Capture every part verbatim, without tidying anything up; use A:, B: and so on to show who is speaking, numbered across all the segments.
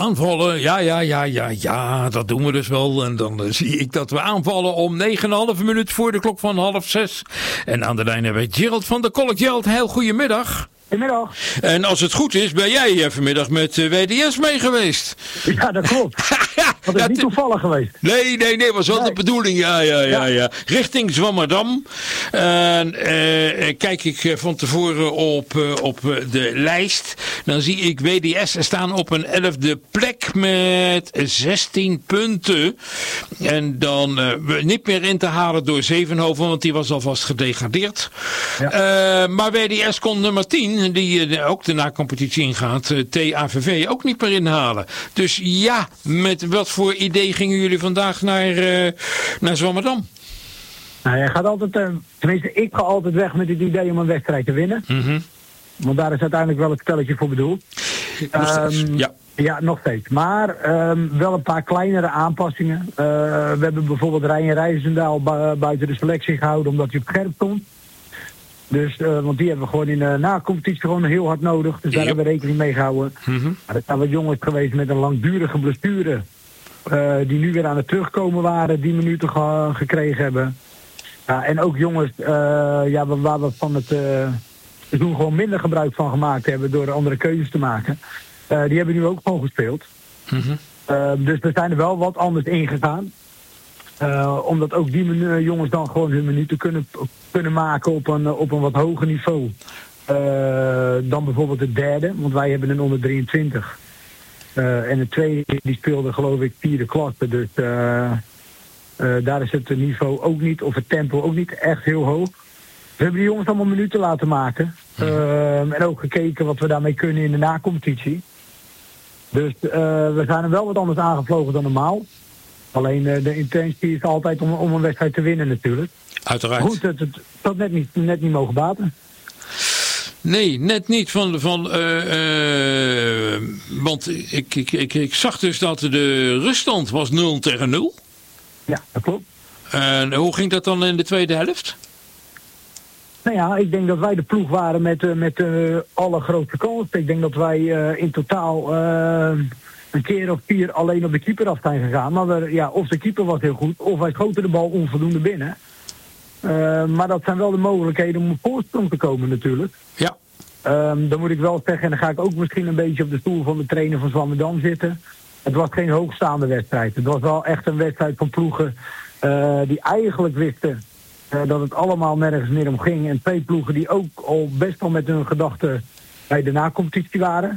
A: Aanvallen, ja, ja, ja, ja, ja, dat doen we dus wel. En dan uh, zie ik dat we aanvallen om negen komma vijf minuut voor de klok van half zes. En aan de lijn hebben we Gerald van der Kolk. Gerald, heel goedemiddag.
B: Goedemiddag.
A: En als het goed is, ben jij vanmiddag met W D S mee geweest.
B: Ja, dat klopt. Dat is
A: ja,
B: niet toevallig geweest.
A: Nee, nee, nee, was wel nee. de bedoeling. Ja, ja, ja, ja. Richting Zwammerdam. En uh, kijk ik van tevoren op, uh, op de lijst. Dan zie ik W D S staan op een elfde plek met zestien punten. En dan uh, niet meer in te halen door Zevenhoven, want die was alvast gedegradeerd. Ja. Uh, maar W D S kon nummer tien, die uh, ook de na-competitie ingaat, uh, T A V V, ook niet meer inhalen. Dus ja, met wat voor idee gingen jullie vandaag naar, uh, naar Zwammerdam?
B: Nou, je gaat altijd, uh, tenminste ik ga altijd weg met het idee om een wedstrijd te winnen. Mm-hmm. Want daar is uiteindelijk wel het spelletje voor bedoeld.
A: Nog steeds, um, ja.
B: Ja, nog steeds. Maar um, wel een paar kleinere aanpassingen. Uh, we hebben bijvoorbeeld Rijn Rijzendaal bu- buiten de selectie gehouden omdat hij op scherp stond. Dus, uh, want die hebben we gewoon in de na-competitie gewoon heel hard nodig. Dus daar yep. hebben we rekening mee gehouden. Mm-hmm. Maar er zijn wat jongens geweest met een langdurige blessure. Uh, die nu weer aan het terugkomen waren. Die minuten ge- gekregen hebben. Ja, en ook jongens uh, ja, waar we van het uh, seizoen gewoon minder gebruik van gemaakt hebben. Door andere keuzes te maken. Uh, die hebben nu ook gewoon gespeeld. Mm-hmm. Uh, dus we zijn er wel wat anders ingegaan. Uh, omdat ook die menu- jongens dan gewoon hun minuten kunnen, kunnen maken op een, op een wat hoger niveau. Uh, dan bijvoorbeeld het derde, want wij hebben een onder drieëntwintig. Uh, en de tweede die speelde geloof ik vierde klasse. Dus uh, uh, daar is het niveau ook niet, of het tempo ook niet echt heel hoog. We hebben die jongens allemaal minuten laten maken. Uh, en ook gekeken wat we daarmee kunnen in de na-competitie. Dus uh, we zijn er wel wat anders aangevlogen dan normaal. Alleen uh, de intentie is altijd om, om een wedstrijd te winnen natuurlijk.
A: Uiteraard.
B: Goed, het, het dat net niet, net niet mogen baten.
A: Nee, net niet. Van, van, uh, uh, want ik, ik, ik, ik zag dus dat de ruststand was nul tegen nul.
B: Ja, dat klopt.
A: En hoe ging dat dan in de tweede helft?
B: Nou ja, ik denk dat wij de ploeg waren met, uh, met uh, alle grote kansen. Ik denk dat wij uh, in totaal uh, een keer of vier alleen op de keeper af zijn gegaan. Maar we, ja, of de keeper was heel goed, of wij schoten de bal onvoldoende binnen. Uh, maar dat zijn wel de mogelijkheden om op voorsprong te komen natuurlijk.
A: Ja.
B: Um, dan moet ik wel zeggen, en dan ga ik ook misschien een beetje op de stoel van de trainer van Zwammerdam zitten. Het was geen hoogstaande wedstrijd. Het was wel echt een wedstrijd van ploegen uh, die eigenlijk wisten uh, dat het allemaal nergens meer om ging. En twee ploegen die ook al best wel met hun gedachten bij de na-competitie waren.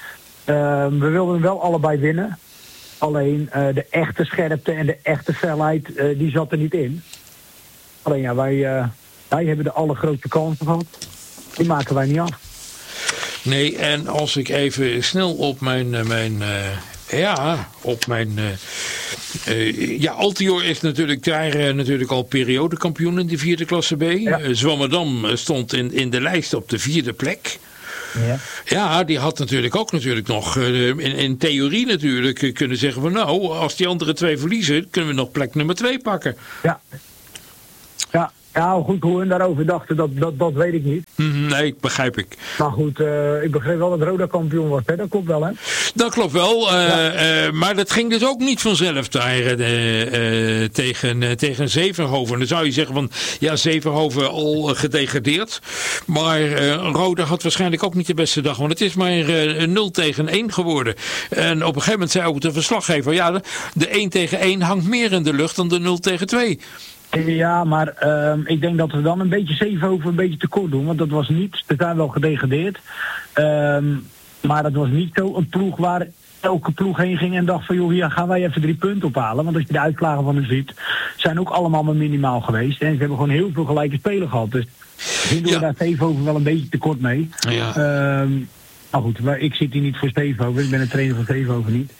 B: Uh, we wilden wel allebei winnen. Alleen uh, de echte scherpte en de echte felheid, uh, die zat er niet in. Alleen ja, wij, uh, wij hebben de allergrootste kansen gehad. Die maken wij niet af.
A: Nee, en als ik even snel op mijn... mijn uh, ja, op mijn... Uh, uh, ja, Altior is natuurlijk daar uh, natuurlijk al periodekampioen in de vierde klasse B. Ja. Uh, Zwammerdam stond in, in de lijst op de vierde plek. Ja. Ja, die had natuurlijk ook natuurlijk nog uh, in, in theorie natuurlijk uh, kunnen zeggen van nou, als die andere twee verliezen, kunnen we nog plek nummer twee pakken.
B: Ja. Ja. Ja, goed, hoe hun daarover dachten, dat, dat, dat weet ik niet.
A: Nee, begrijp ik.
B: Maar goed, uh, ik begreep wel dat Roda kampioen was, hè? Dat klopt wel, hè?
A: Dat klopt wel, uh, ja. uh, maar dat ging dus ook niet vanzelf daar uh, uh, tegen, uh, tegen Zevenhoven. Dan zou je zeggen van, ja, Zevenhoven al uh, gedegradeerd. Maar uh, Roda had waarschijnlijk ook niet de beste dag, want het is maar uh, nul tegen één geworden. En op een gegeven moment zei ook de verslaggever, ja, de, de één tegen één hangt meer in de lucht dan de nul tegen twee.
B: Ja, maar uh, ik denk dat we dan een beetje Zevenhoven een beetje tekort doen. Want dat was niet, ze zijn wel gedegradeerd. Um, maar dat was niet zo een ploeg waar elke ploeg heen ging en dacht van joh, hier gaan wij even drie punten ophalen. Want als je de uitslagen van hen ziet, zijn ook allemaal maar minimaal geweest. En ze hebben gewoon heel veel gelijke spelen gehad. Dus ik doen we daar Zevenhoven wel een beetje tekort mee.
A: Ja.
B: Um, nou goed, maar ik zit hier niet voor Zevenhoven. Ik ben een trainer van Zevenhoven niet.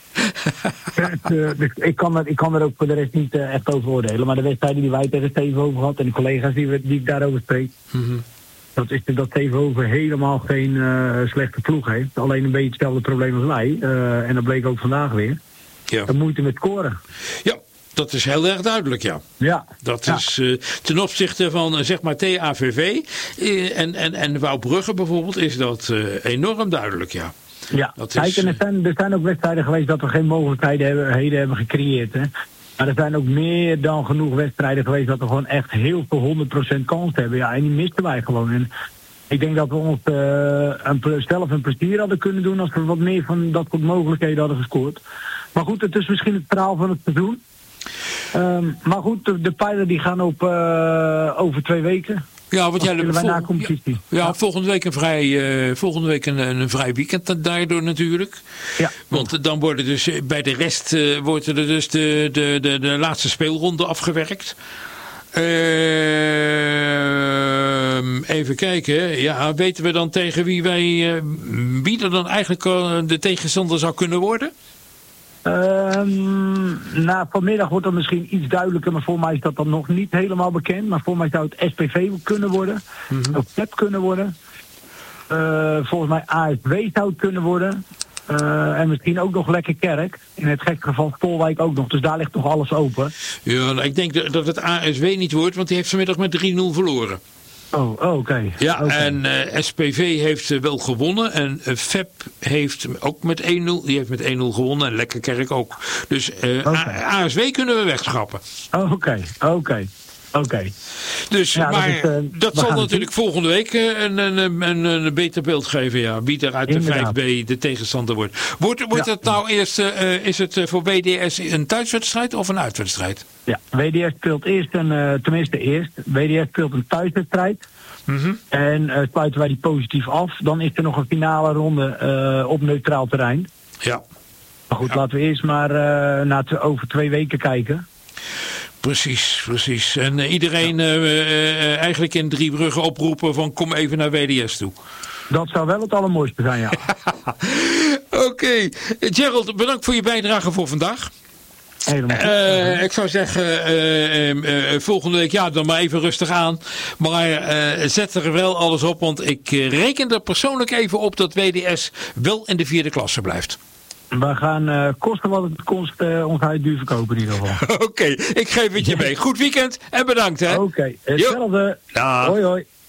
B: het, uh, dus ik, kan er, ik kan er ook voor de rest niet uh, echt over oordelen. Maar de wedstrijden die wij tegen Zevenhoven gehad en de collega's die, we, die ik daarover spreek, mm-hmm. dat is dat Zevenhoven helemaal geen uh, slechte ploeg heeft. Alleen een beetje hetzelfde probleem als wij. Uh, en dat bleek ook vandaag weer.
A: Ja.
B: De moeite met scoren.
A: Ja. Dat is heel erg duidelijk, ja.
B: Ja.
A: Dat
B: ja.
A: is uh, ten opzichte van, uh, zeg maar, T A V V uh, en, en, en Wouwbrugge bijvoorbeeld, is dat uh, enorm duidelijk, ja.
B: Ja,
A: Dat
B: kijk,
A: is,
B: en er zijn, er zijn ook wedstrijden geweest dat we geen mogelijkheden hebben, heden hebben gecreëerd. Hè. Maar er zijn ook meer dan genoeg wedstrijden geweest dat we gewoon echt heel veel honderd procent kans hebben. Ja, en die misten wij gewoon. En ik denk dat we ons uh, een, zelf een plezier hadden kunnen doen als we wat meer van dat soort mogelijkheden hadden gescoord. Maar goed, het is misschien het verhaal van het seizoen. Um, maar goed, de, de pijlen die gaan op uh, over twee weken.
A: Ja, want jij
B: wij
A: vol-
B: na competitie.
A: Ja, ja, volgende week een vrij, uh, volgende week een, een vrij weekend daardoor natuurlijk.
B: Ja.
A: Want dan worden dus bij de rest uh, wordt er dus de, de, de, de laatste speelronde afgewerkt. Uh, even kijken. Ja, weten we dan tegen wie wij uh, wie er dan eigenlijk uh, de tegenstander zou kunnen worden?
B: Um, nou, vanmiddag wordt dat misschien iets duidelijker, maar voor mij is dat dan nog niet helemaal bekend. Maar voor mij zou het S P V kunnen worden, mm-hmm. of P E P kunnen worden. Uh, volgens mij A S W zou het kunnen worden. Uh, en misschien ook nog Lekker Kerk. In het gekke geval Stolwijk ook nog, dus daar ligt toch alles open.
A: Ja, ik denk dat het A S W niet wordt, want die heeft vanmiddag met drie nul verloren.
B: Oh, oh oké. Okay.
A: Ja,
B: okay.
A: en uh, S P V heeft uh, wel gewonnen. En uh, F E P heeft ook met één nul. Die heeft met één nul gewonnen. En Lekkerkerk ook. Dus uh, okay. A S W kunnen we wegschrappen.
B: Oké, oh, oké. Okay. Okay. Okay.
A: Dus,
B: ja,
A: maar
B: dat, is, uh,
A: dat zal natuurlijk volgende week uh, een, een, een, een beter beeld geven. Ja, wie er uit de Inderdaad. vijf B de tegenstander wordt. Wordt, wordt ja. het nou eerst, uh, is het voor W D S een thuiswedstrijd of een uitwedstrijd?
B: Ja, W D S speelt eerst een, uh, tenminste eerst. W D S speelt een thuiswedstrijd. Mm-hmm. En uh, sluiten wij die positief af. Dan is er nog een finale ronde uh, op neutraal terrein.
A: Ja.
B: Maar goed, ja. laten we eerst maar uh, naar te, over twee weken kijken.
A: Precies, precies. En uh, iedereen uh, uh, eigenlijk in Driebrugge oproepen van kom even naar W D S toe.
B: Dat zou wel het allermooiste zijn, ja.
A: Oké. Okay. Gerald, bedankt voor je bijdrage voor vandaag. Uh, ik zou zeggen, uh, uh, uh, volgende week ja, dan maar even rustig aan. Maar uh, zet er wel alles op, want ik uh, reken er persoonlijk even op dat W D S wel in de vierde klasse blijft.
B: We gaan uh, kosten wat het kost uh, ons huid duur verkopen in ieder geval.
A: Oké, okay, ik geef het je mee. Goed weekend en bedankt hè.
B: Oké, okay, hetzelfde.
A: Dag.
B: Hoi hoi.